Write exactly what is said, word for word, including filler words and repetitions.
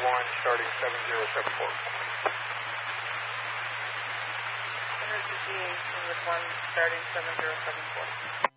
one starting seven zero seven four. Emergency G A C with one starting seven zero seven four.